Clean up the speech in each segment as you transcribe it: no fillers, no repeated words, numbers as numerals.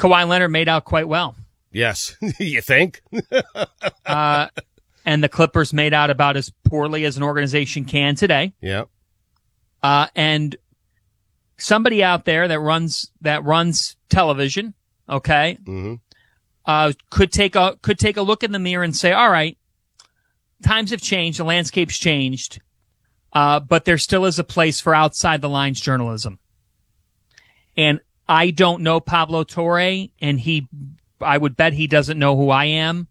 Kawhi Leonard made out quite well. Yes. You think? And the Clippers made out about as poorly as an organization can today. Yeah. And somebody out there that runs television, okay, could take a look in the mirror and say, all right, times have changed, the landscape's changed, but there still is a place for outside the lines journalism. And I don't know Pablo Torre, and I would bet he doesn't know who I am.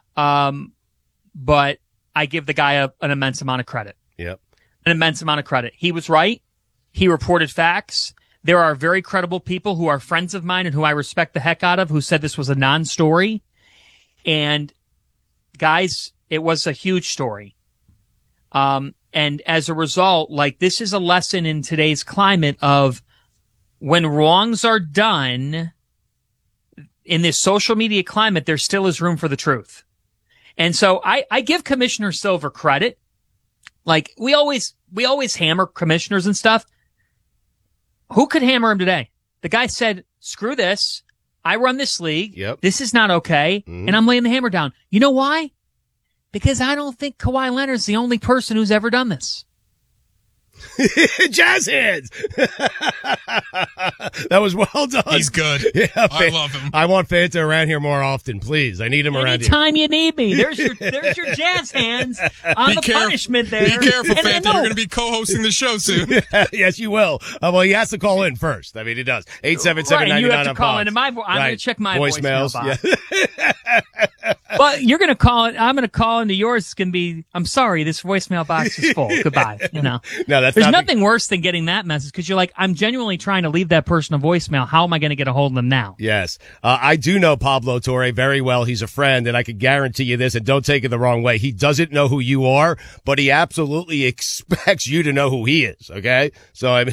But I give the guy an immense amount of credit. Yep. An immense amount of credit. He was right. He reported facts. There are very credible people who are friends of mine and who I respect the heck out of who said this was a non-story. And guys, it was a huge story. And as a result, like, this is a lesson in today's climate of when wrongs are done in this social media climate, there still is room for the truth. And so I give Commissioner Silver credit. Like, we always hammer commissioners and stuff. Who could hammer him today? The guy said, screw this. I run this league. Yep. This is not okay. And I'm laying the hammer down. You know why? Because I don't think Kawhi Leonard's the only person who's ever done this. Jazz hands. That was well done. He's good. Yeah, I love him. I want Fanta around here more often, please. I need him around here. Anytime you need me. There's your jazz hands on the punishment there. Be careful, Fanta. You're going to be co-hosting the show soon. Yes, you will. Well, he has to call in first. I mean, he does. 877-99 Right, you have to call on into my I'm going to check my voicemail box. Yeah. But you're going to call it. I'm going to call into yours. It's going to be, I'm sorry, this voicemail box is full. Goodbye. You know. No, that's There's not nothing worse than getting that message because you're like, I'm genuinely trying to leave that person a voicemail. How am I going to get a hold of them now? Yes. I do know Pablo Torre very well. He's a friend, and I can guarantee you this, and don't take it the wrong way. He doesn't know who you are, but he absolutely expects you to know who he is, okay? So, I mean,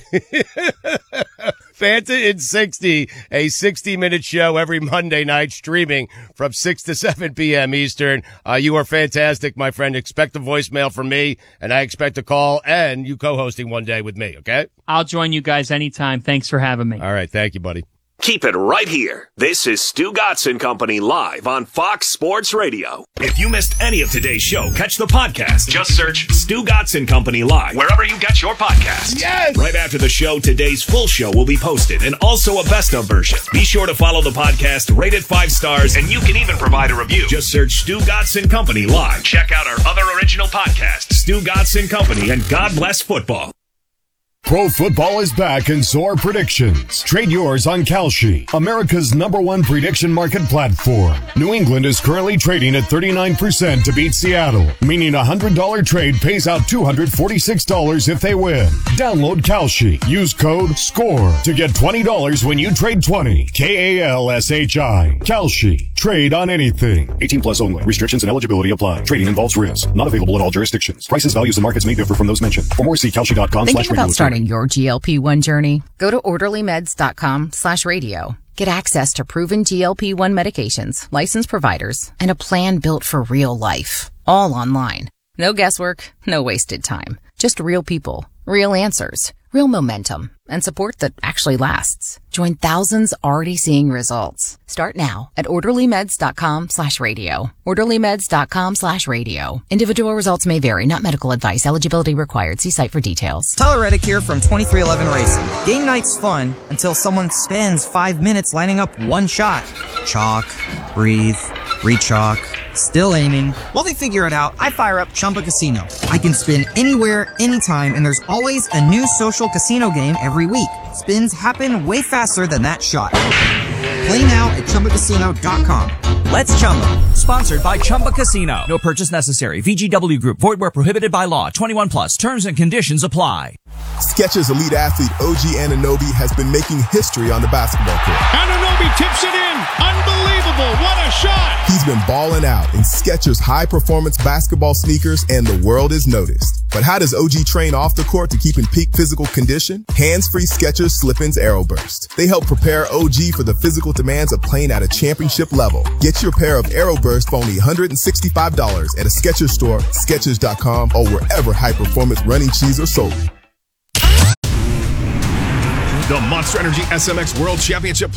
Fanta in 60, a 60-minute show every Monday night streaming from 6 to 7 p.m. Eastern. You are fantastic, my friend. Expect a voicemail from me, and I expect a call and you co-hosting one day with me, okay? I'll join you guys anytime. Thanks for having me. All right. Thank you, buddy. Keep it right here. This is Stu Gotson Company live on Fox Sports Radio. If you missed any of today's show, catch the podcast. Just search Stu Gotson Company live wherever you get your podcasts. Yes! Right after the show, today's full show will be posted and also a best of version. Be sure to follow the podcast, rate it 5 stars, and you can even provide a review. Just search Stu Gotson Company live. Check out our other original podcasts, Stu Gotson Company and God Bless Football. Pro football is back and so are predictions. Trade yours on Kalshi, America's #1 prediction market platform. New England is currently trading at 39% to beat Seattle, meaning a $100 trade pays out $246 if they win. Download Kalshi. Use code SCORE to get $20 when you trade 20. KALSHI. Kalshi. Trade on anything. 18 plus only. Restrictions and eligibility apply. Trading involves risk. Not available in all jurisdictions. Prices, values, and markets may differ from those mentioned. For more, see Kalshi.com/radio. Your GLP-1 journey? Go to orderlymeds.com/radio. Get access to proven GLP-1 medications, licensed providers, and a plan built for real life. All online. No guesswork, no wasted time. Just real people, real answers, real momentum, and support that actually lasts. Join thousands already seeing results. Start now at orderlymeds.com/radio. orderlymeds.com/radio. Individual results may vary, not medical advice. Eligibility required. See site for details. Tyler Reddick here from 2311 Racing. Game night's fun until someone spends 5 minutes lining up one shot. Chalk, breathe, re-chalk, still aiming. While they figure it out, I fire up Chumba Casino. I can spin anywhere, anytime, and there's always a new social casino game every week. Spins happen way faster than that shot. Play now at ChumbaCasino.com. Let's Chumba. Sponsored by Chumba Casino. No purchase necessary. VGW Group. Void where prohibited by law. 21 plus. Terms and conditions apply. Skechers elite athlete OG Anunoby has been making history on the basketball court. Anunoby tips it in. Unbelievable. What a shot. He's been balling out in Skechers high-performance basketball sneakers, and the world has noticed. But how does OG train off the court to keep in peak physical condition? Hands-free Skechers Slip-ins Aeroburst. They help prepare OG for the physical demands of playing at a championship level. Get your pair of Aeroburst for only $165 at a Skechers store, Skechers.com, or wherever high-performance running shoes are sold. The Monster Energy SMX World Championship